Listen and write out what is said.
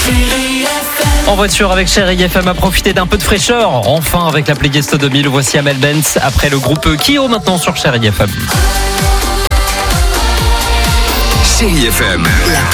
En voiture avec Chérie FM à profiter d'un peu de fraîcheur. Enfin avec la Playguesto 2000, voici Amel Benz après le groupe Kyo maintenant sur Chérie FM. Chérie FM.